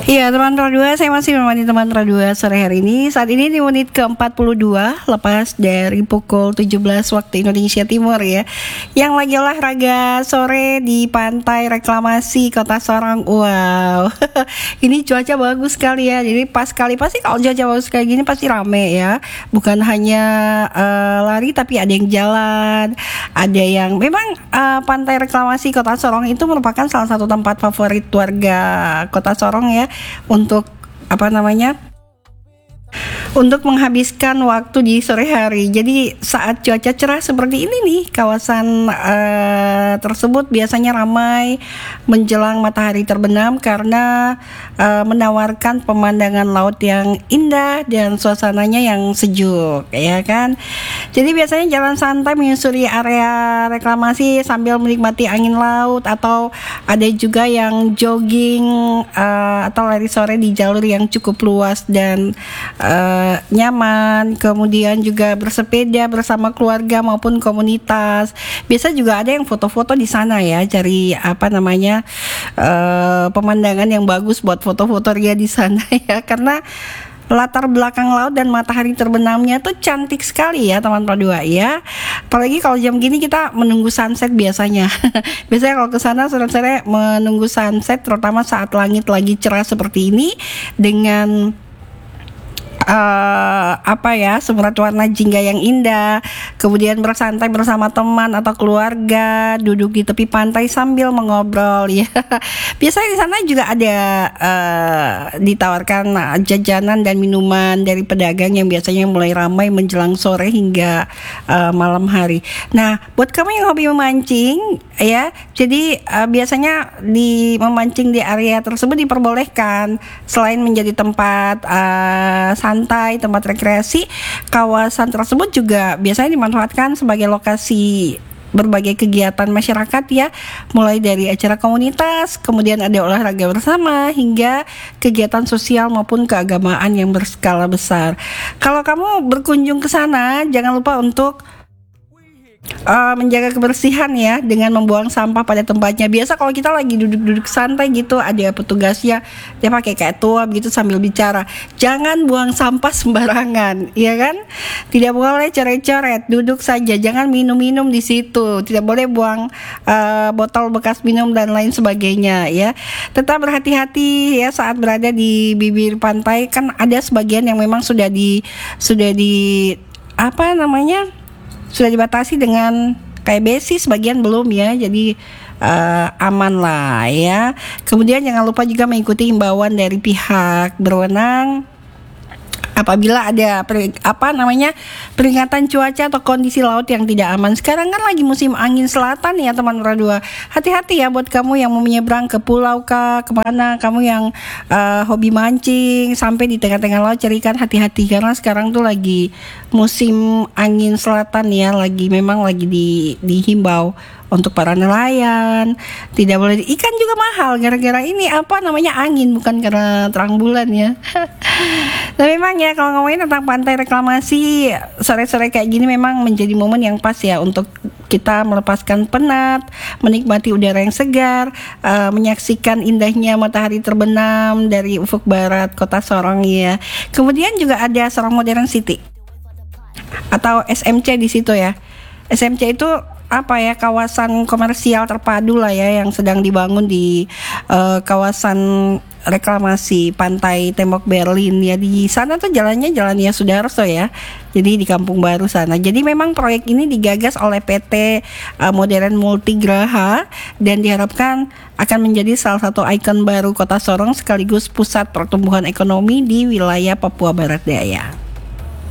Iya teman Tra2, saya masih menemani teman Tra2 sore hari ini. Saat ini di menit ke-42 lepas dari pukul 17 waktu Indonesia Timur ya, yang lagi olahraga sore di Pantai Reklamasi Kota Sorong. Wow, ini cuaca bagus sekali ya. Jadi pas kali pasti kalau cuaca bagus kayak gini pasti rame ya. Bukan hanya lari tapi ada yang jalan, ada yang memang Pantai Reklamasi Kota Sorong itu merupakan salah satu tempat favorit warga Kota Sorong ya, untuk untuk menghabiskan waktu di sore hari. Jadi saat cuaca cerah seperti ini nih, kawasan tersebut biasanya ramai menjelang matahari terbenam karena menawarkan pemandangan laut yang indah dan suasananya yang sejuk, ya kan. Jadi biasanya jalan santai menyusuri area reklamasi sambil menikmati angin laut, atau ada juga yang jogging atau lari sore di jalur yang cukup luas dan nyaman. Kemudian juga bersepeda bersama keluarga maupun komunitas. Biasa juga ada yang foto-foto di sana ya, cari pemandangan yang bagus buat foto-foto dia di sana ya, karena latar belakang laut dan matahari terbenamnya tuh cantik sekali ya teman Tra2 ya. Apalagi kalau jam gini kita menunggu sunset biasanya. Biasanya kalau ke sana sore-sore menunggu sunset, terutama saat langit lagi cerah seperti ini dengan semurut warna jingga yang indah, kemudian bersantai bersama teman atau keluarga, duduk di tepi pantai sambil mengobrol ya. Biasanya di sana juga ada ditawarkan jajanan dan minuman dari pedagang yang biasanya mulai ramai menjelang sore hingga malam hari. Nah, buat kamu yang hobi memancing ya, jadi biasanya memancing di area tersebut diperbolehkan. Selain menjadi tempat santai, tempat rekreasi, kawasan tersebut juga biasanya dimanfaatkan sebagai lokasi berbagai kegiatan masyarakat ya, mulai dari acara komunitas, kemudian ada olahraga bersama, hingga kegiatan sosial maupun keagamaan yang berskala besar. Kalau kamu berkunjung ke sana, jangan lupa untuk menjaga kebersihan ya, dengan membuang sampah pada tempatnya. Biasa kalau kita lagi duduk-duduk santai gitu, ada petugasnya, dia pakai kayak tuap gitu sambil bicara, jangan buang sampah sembarangan, ya kan? Tidak boleh coret-coret, duduk saja, jangan minum-minum di situ, tidak boleh buang botol bekas minum dan lain sebagainya ya. Tetap berhati-hati ya saat berada di bibir pantai, kan ada sebagian yang memang sudah dibatasi dengan kayak besi, sebagian belum ya, jadi aman lah ya. Kemudian jangan lupa juga mengikuti himbauan dari pihak berwenang apabila ada peringatan cuaca atau kondisi laut yang tidak aman. Sekarang kan lagi musim angin selatan ya teman Tra2. Hati-hati ya buat kamu yang mau menyeberang ke pulau kemana, kamu yang hobi mancing sampai di tengah-tengah laut, carikan hati-hati karena sekarang tuh lagi musim angin selatan ya, memang lagi dihimbau untuk para nelayan. Tidak boleh, ikan juga mahal gara-gara ini angin, bukan karena terang bulan ya. Nah memang ya, kalau ngomongin tentang Pantai Reklamasi, sore-sore kayak gini memang menjadi momen yang pas ya untuk kita melepaskan penat, menikmati udara yang segar, menyaksikan indahnya matahari terbenam dari ufuk barat Kota Sorong ya. Kemudian juga ada Sorong Modern City atau SMC di situ ya. SMC itu kawasan komersial terpadu lah ya, yang sedang dibangun di kawasan reklamasi Pantai Tembok Berlin ya. Di sana tuh jalan Sudarso ya, jadi di Kampung Baru sana. Jadi memang proyek ini digagas oleh PT Modern Multigraha dan diharapkan akan menjadi salah satu ikon baru Kota Sorong sekaligus pusat pertumbuhan ekonomi di wilayah Papua Barat Daya.